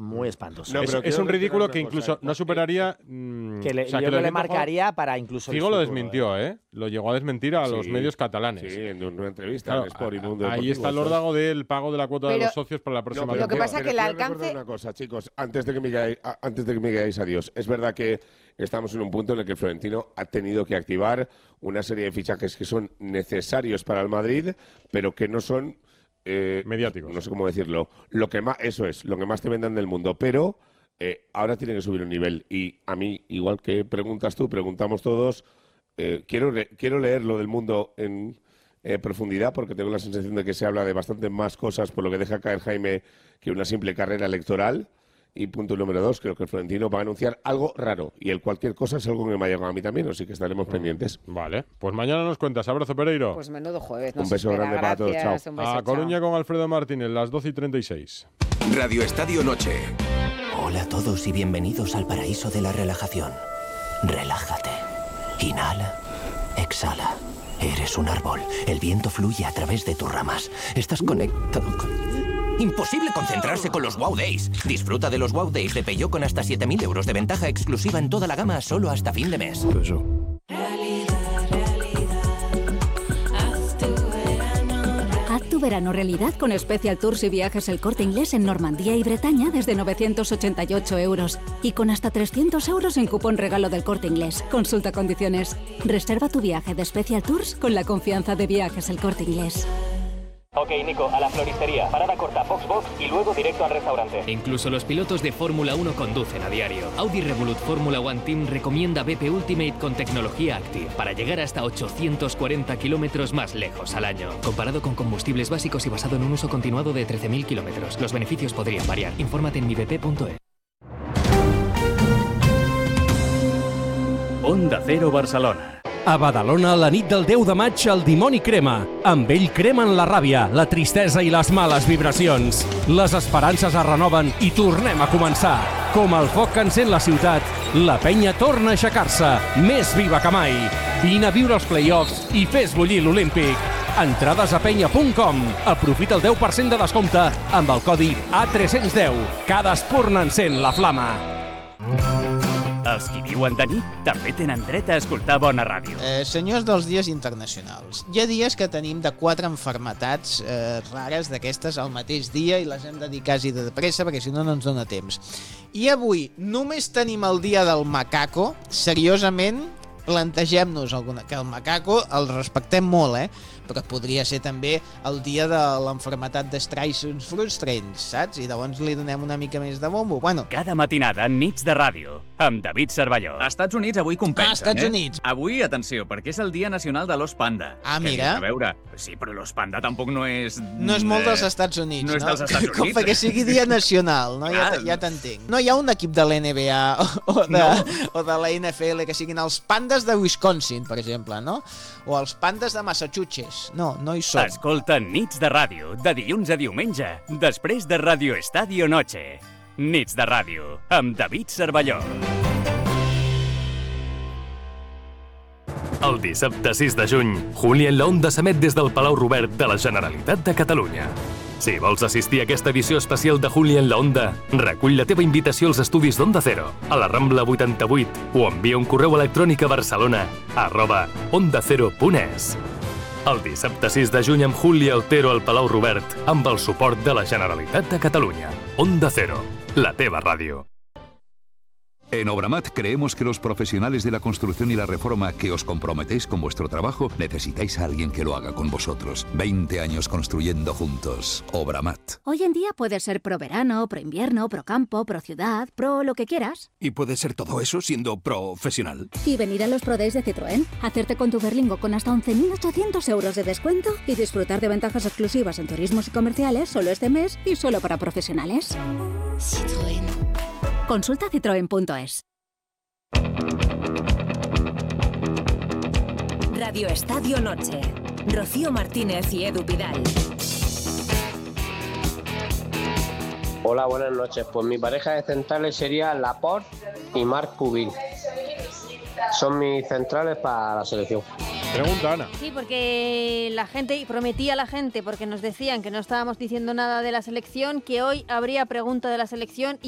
muy espantoso. No, es un ridículo que incluso no superaría... Que le marcaría para incluso... Figo lo desmintió, Lo llegó a desmentir a los medios catalanes. Sí, en una entrevista en Sport y Mundo Deportivo. Ahí está el órdago del pago de la cuota de los socios para la próxima temporada. Lo que pasa es que el alcance... Una cosa, chicos, antes de que me digáis adiós, es verdad que estamos en un punto en el que Florentino ha tenido que activar una serie de fichajes que son necesarios para el Madrid, pero que no son... mediáticos. No sé cómo decirlo. Lo que más te vendan del mundo, pero ahora tiene que subir un nivel. Y a mí, igual que preguntas tú, preguntamos todos, quiero leer lo del mundo en profundidad, porque tengo la sensación de que se habla de bastante más cosas por lo que deja caer Jaime que una simple carrera electoral. Y punto número 2, creo que el Florentino va a anunciar algo raro. Y el cualquier cosa es algo que me ha llegado a mí también, así que estaremos pendientes. Vale, pues mañana nos cuentas. Abrazo, Pereiro. Pues menudo jueves. Un beso grande para todos. Chao. A Coruña con Alfredo Martínez, las 12:36. Radio Estadio Noche. Hola a todos y bienvenidos al paraíso de la relajación. Relájate. Inhala. Exhala. Eres un árbol. El viento fluye a través de tus ramas. Estás conectado con... Imposible concentrarse con los Wow Days. Disfruta de los Wow Days de Peugeot con hasta 7.000 euros de ventaja exclusiva en toda la gama solo hasta fin de mes. Haz tu verano realidad con Special Tours y Viajes El Corte Inglés en Normandía y Bretaña desde 988 euros. Y con hasta 300 euros en cupón regalo del Corte Inglés. Consulta condiciones. Reserva tu viaje de Special Tours con la confianza de Viajes El Corte Inglés. Ok, Nico, a la floristería, parada corta, box y luego directo al restaurante. Incluso los pilotos de Fórmula 1 conducen a diario. Audi Revolut Fórmula One Team recomienda BP Ultimate con tecnología Active para llegar hasta 840 kilómetros más lejos al año. Comparado con combustibles básicos y basado en un uso continuado de 13.000 kilómetros. Los beneficios podrían variar. Infórmate en mibp.es. Onda Cero Barcelona. A Badalona, la nit del 10 de maig, el dimoni crema. Amb ell cremen la ràbia, la tristesa i les males vibracions. Les esperances es renoven i tornem a començar. Com el foc que encén la ciutat, la penya torna a aixecar-se, més viva que mai. Vine a viure els play-offs i fes bullir l'Olímpic. Entrades a penya.com. Aprofita el 10% de descompte amb el codi A310. Cada espurna encén la flama. Els qui viuen de nit també tenen dret a escoltar bona ràdio. Senyors dels dies internacionals, hi ha dies que tenim de 4 enfermetats rares d'aquestes al mateix dia i les hem de dir quasi de pressa perquè si no no ens dona temps. I avui només tenim el dia del macaco. Seriosament, plantegem-nos que el macaco el respectem molt, però podria ser també el dia de l'enfermetat d'Streisons Frustrants, saps? I llavors li donem una mica més de bombo. Bueno. Cada matinada, nits de ràdio, amb David Cervelló. A Estats Units avui compensen, Estats Units. Avui, atenció, perquè és el dia nacional de l'os panda. Ah, mira. A veure, sí, però l'os panda tampoc no és... No és molt dels Estats Units, no? No és dels Estats Units. Com perquè sigui dia nacional, no? Ja t'entenc. No hi ha un equip de l'NBA o de la NFL que siguin els pandes de Wisconsin, per exemple, no? O els pandes de Massachusetts. No, no hi són. Escolta Nits de Ràdio, de dilluns a diumenge, després de Radio Estadio Noche. Nits de Ràdio, amb David Cervelló. El dissabte 6 de juny, Juli en la Onda s'emet des del Palau Robert de la Generalitat de Catalunya. Si vols assistir a aquesta edició especial de Juli en la Onda, recull la teva invitació als estudis d'Onda Cero, a la Rambla 88, o envia un correu electrònic a barcelona@ondacero.es. El dissabte 6 de juny amb Juli Otero al Palau Robert, amb el suport de la Generalitat de Catalunya. Onda Cero, la teva ràdio. En Obramat creemos que los profesionales de la construcción y la reforma que os comprometéis con vuestro trabajo necesitáis a alguien que lo haga con vosotros. 20 años construyendo juntos. Obramat. Hoy en día puedes ser pro verano, pro invierno, pro campo, pro ciudad, pro lo que quieras. Y puedes ser todo eso siendo profesional. Y venir a los Pro Days de Citroën, hacerte con tu Berlingo con hasta 11.800 euros de descuento y disfrutar de ventajas exclusivas en turismos y comerciales solo este mes y solo para profesionales. Citroën. Consulta citroen.es. Radio Estadio Noche. Rocío Martínez y Edu Pidal. Hola, buenas noches. Pues mi pareja de centrales sería Laporte y Marc Pubil. Son mis centrales para la selección. Pregunta, Ana. Sí, porque la gente prometía a la gente, porque nos decían que no estábamos diciendo nada de la selección, que hoy habría pregunta de la selección y